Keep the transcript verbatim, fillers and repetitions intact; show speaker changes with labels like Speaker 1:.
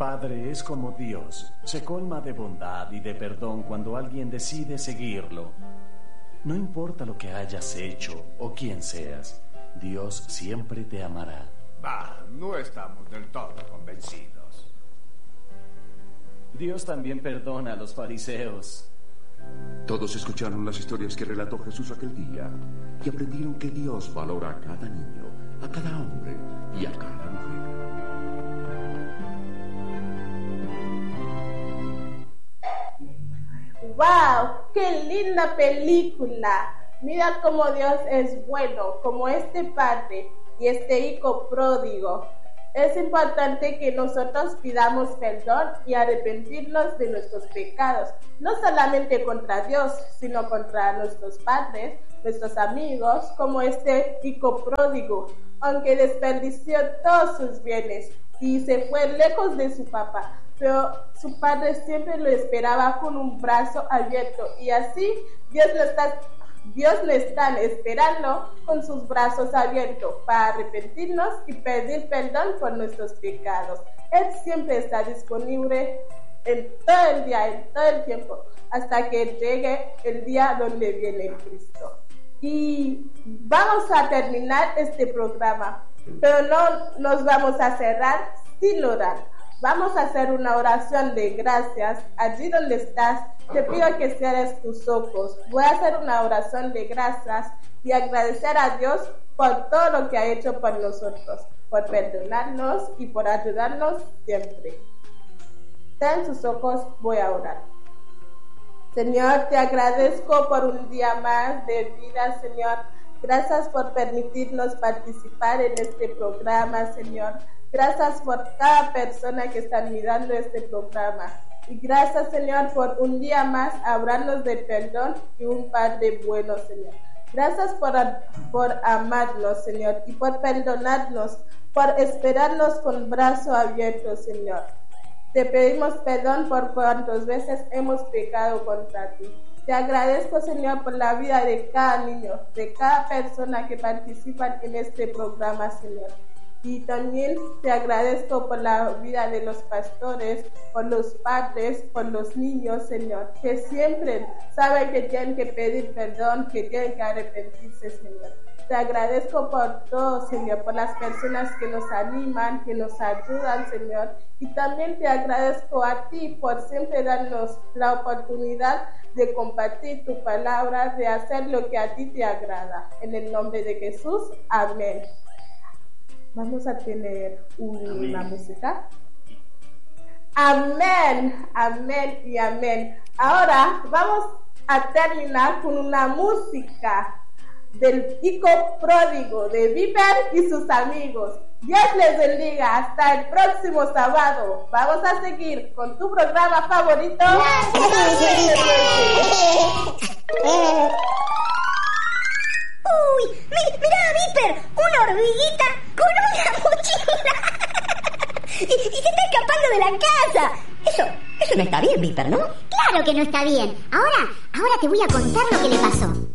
Speaker 1: padre es como Dios. Se colma de bondad y de perdón cuando alguien decide seguirlo. No importa lo que hayas hecho o quién seas, Dios siempre te amará.
Speaker 2: Bah, no estamos del todo convencidos.
Speaker 1: Dios también perdona a los fariseos.
Speaker 3: Todos escucharon las historias que relató Jesús aquel día y aprendieron que Dios valora a cada niño, a cada hombre y a cada mujer.
Speaker 4: ¡Wow! ¡Qué linda película! Mira cómo Dios es bueno, como este padre y este hijo pródigo. Es importante que nosotros pidamos perdón y arrepentirnos de nuestros pecados, no solamente contra Dios, sino contra nuestros padres, nuestros amigos, como este hijo pródigo, aunque desperdició todos sus bienes y se fue lejos de su papá, pero su padre siempre lo esperaba con un brazo abierto, y así Dios lo está Dios le está esperando con sus brazos abiertos para arrepentirnos y pedir perdón por nuestros pecados. Él siempre está disponible en todo el día, en todo el tiempo, hasta que llegue el día donde viene Cristo. Y vamos a terminar este programa, pero no nos vamos a cerrar sin orar. Vamos a hacer una oración de gracias. Allí donde estás, te pido que cierres tus ojos. Voy a hacer una oración de gracias y agradecer a Dios por todo lo que ha hecho por nosotros, por perdonarnos y por ayudarnos siempre. Cierren sus ojos, voy a orar. Señor, te agradezco por un día más de vida, Señor. Gracias por permitirnos participar en este programa, Señor. Gracias por cada persona que está mirando este programa. Y gracias, Señor, por un día más hablarnos de perdón y un Padre bueno, Señor. Gracias por, por amarnos, Señor, y por perdonarnos, por esperarnos con brazos abiertos, Señor. Te pedimos perdón por cuantas veces hemos pecado contra ti. Te agradezco, Señor, por la vida de cada niño, de cada persona que participa en este programa, Señor. Y también te agradezco por la vida de los pastores, por los padres, por los niños, Señor, que siempre saben que tienen que pedir perdón, que tienen que arrepentirse, Señor. Te agradezco por todo, Señor, por las personas que nos animan, que nos ayudan, Señor. Y también te agradezco a ti por siempre darnos la oportunidad de compartir tu palabra, de hacer lo que a ti te agrada. En el nombre de Jesús, amén. Vamos a tener una música. Amén, amén y amén. Ahora vamos a terminar con una música del hijo pródigo de Viper y sus amigos. Dios les bendiga. Hasta el próximo sábado. Vamos a seguir con tu programa favorito.
Speaker 5: ¡Uy! Mi, ¡Mira, Viper! ¡Una hormiguita con una mochila! y, y se está escapando de la casa. Eso, eso no está bien, Viper, ¿no?
Speaker 6: Claro que no está bien. Ahora, ahora te voy a contar lo que le pasó.